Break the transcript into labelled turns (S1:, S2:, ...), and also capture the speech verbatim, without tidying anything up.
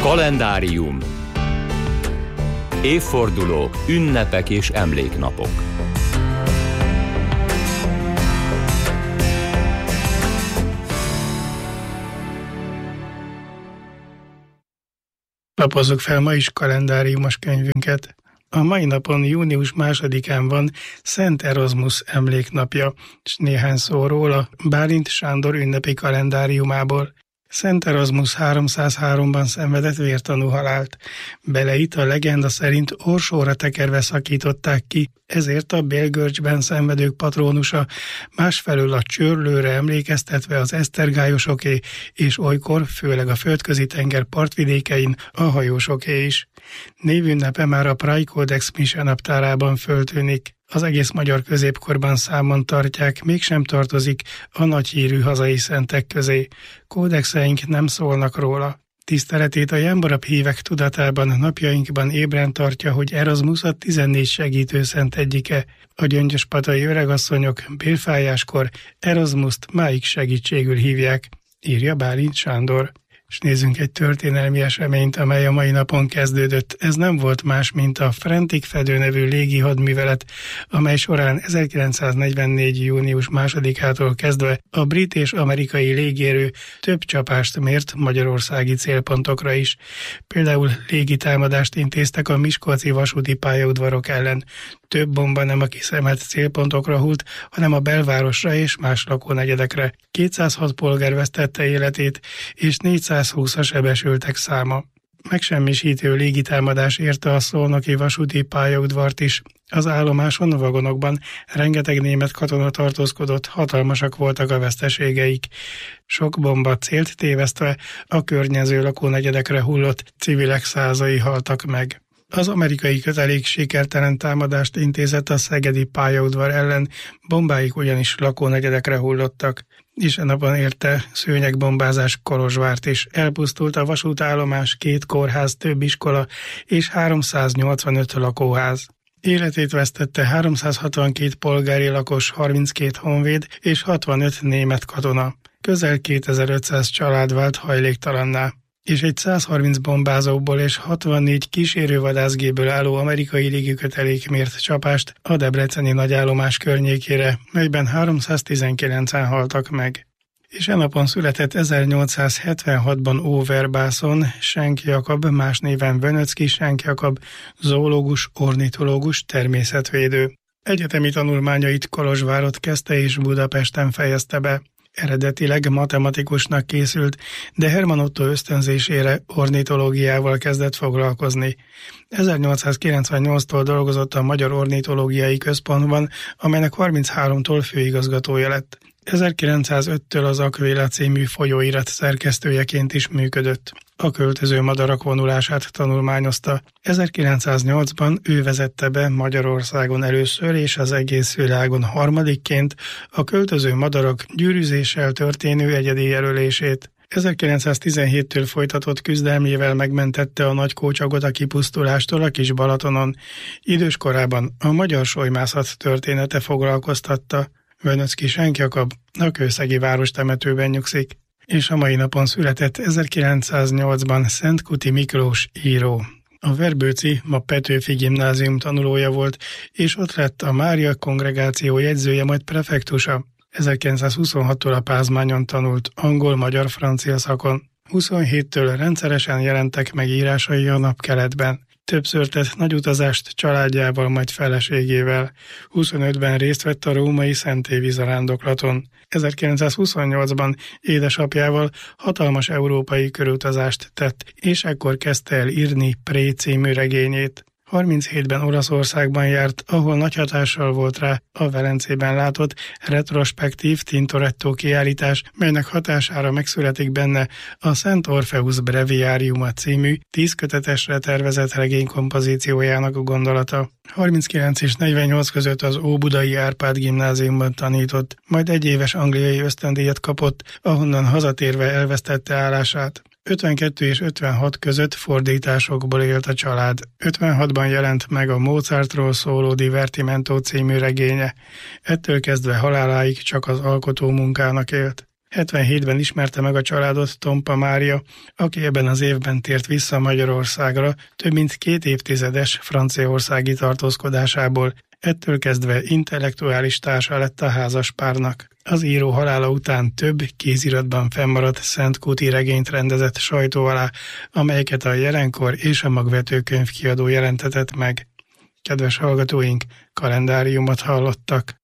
S1: Kalendárium. Évfordulók, ünnepek és emléknapok.
S2: Lapozzuk fel ma is kalendáriumos könyvünket. A mai napon, június másodikán van Szent Erasmus emléknapja, és néhány szó róla Bálint Sándor ünnepi kalendáriumából. Szent Erasmus háromszázháromban szenvedett vértanú halált. Beleit a legenda szerint orsóra tekerve szakították ki, ezért a bélgörcsben szenvedők patrónusa, másfelől a csörlőre emlékeztetve az esztergályosoké, és olykor, főleg a földközi tenger partvidékein a hajósoké is. Névünnepe már a Prai Codex Mise naptárában föltűnik. Az egész magyar középkorban számon tartják, mégsem tartozik a nagyhírű hazai szentek közé. Kódexeink nem szólnak róla. Tiszteletét a jámbarabb hívek tudatában napjainkban ébren tartja, hogy Erasmus a tizennégy segítőszent egyike. A gyöngyöspatai öregasszonyok bélfájáskor Erasmust máig segítségül hívják, írja Bálint Sándor. És nézzünk egy történelmi eseményt, amely a mai napon kezdődött. Ez nem volt más, mint a Frentik Fedő nevű légi hadművelet, amely során ezerkilencszáznegyvennégy. június másodikától kezdve a brit és amerikai légierő több csapást mért magyarországi célpontokra is. Például légitámadást intéztek a miskolci vasúti pályaudvarok ellen. Több bomba nem a kiszemelt célpontokra hult, hanem a belvárosra és más lakónegyedekre. kétszázhat polgár vesztette életét, és négyszázhúsz a sebesültek száma. Megsemmisítő légitámadás érte a szolnoki vasúti pályaudvart is. Az állomáson, vagonokban rengeteg német katona tartózkodott, hatalmasak voltak a veszteségeik. Sok bomba célt tévesztve a környező lakónegyedekre hullott, civilek százai haltak meg. Az amerikai kötelék sikertelen támadást intézett a szegedi pályaudvar ellen, bombáik ugyanis lakónegyedekre hullottak. És e napon érte szőnyegbombázás Kolozsvárt is. Elpusztult a vasútállomás, két kórház, több iskola és háromszáznyolcvanöt lakóház. Életét vesztette háromszázhatvankét polgári lakos, harminckét honvéd és hatvanöt német katona. Közel kétezer-ötszáz család vált hajléktalanná. És egy százharminc bombázóból és hatvannégy kísérővadászgéből álló amerikai légikötelék mért csapást a debreceni nagyállomás környékére, melyben háromszáztizenkilencen haltak meg. És e napon született ezernyolcszázhetvenhatban Overbászon Schenk Jakab, más néven Vönöczki Schenk Jakab, zoológus, ornitológus, természetvédő. Egyetemi tanulmányait Kolozsvárott kezdte és Budapesten fejezte be. Eredetileg matematikusnak készült, de Hermann Otto ösztönzésére ornitológiával kezdett foglalkozni. ezernyolcszázkilencvennyolctól dolgozott a Magyar Ornitológiai Központban, amelynek harmincháromtól főigazgatója lett. ezerkilencszázöttől az Aquila című folyóirat szerkesztőjeként is működött. A költöző madarak vonulását tanulmányozta. ezerkilencszáznyolcban ő vezette be Magyarországon először és az egész világon harmadikként a költöző madarak gyűrűzéssel történő egyedi jelölését. ezerkilencszáztizenhéttől folytatott küzdelmével megmentette a nagykócsagot a kipusztulástól a Kis Balatonon. Idős korában a magyar solymászat története foglalkoztatta. Vönöczki Schenk Jakab a kőszegi várostemetőben nyugszik. És a mai napon született ezerkilencszáznyolcban Szentkuti Miklós író. A Verbőci, ma Petőfi gimnázium tanulója volt, és ott lett a Mária kongregáció jegyzője, majd prefektusa. ezerkilencszázhuszonhattól a Pázmányon tanult, angol, magyar, francia szakon. huszonhéttől rendszeresen jelentek meg írásai a Napkeletben. Többször tett nagy utazást családjával, majd feleségével. huszonötben részt vett a római szentély zarándoklaton. ezerkilencszázhuszonnyolcban édesapjával hatalmas európai körutazást tett, és ekkor kezdte el írni Pré című regényét. harminchétben Olaszországban járt, ahol nagy hatással volt rá a Velencében látott retrospektív Tintoretto kiállítás, melynek hatására megszületik benne a Szent Orpheus Breviariuma című tíz kötetesre tervezett regénykompozíciójának a gondolata. harminckilenc és negyvennyolc között az Óbudai Árpád gimnáziumban tanított, majd egy éves angliai ösztöndíjat kapott, ahonnan hazatérve elvesztette állását. ötvenkettő és ötvenhat között fordításokból élt a család. ötvenhatban jelent meg a Mozartról szóló Divertimento című regénye. Ettől kezdve haláláig csak az alkotó munkának élt. hetvenhétben ismerte meg a családot Tompa Mária, aki ebben az évben tért vissza Magyarországra több mint két évtizedes franciaországi tartózkodásából, ettől kezdve intellektuális társa lett a házaspárnak. Az író halála után több kéziratban fennmaradt szentkúti regényt rendezett sajtó alá, amelyeket a Jelenkor és a Magvető könyvkiadó jelentetett meg. Kedves hallgatóink, kalendáriumot hallottak.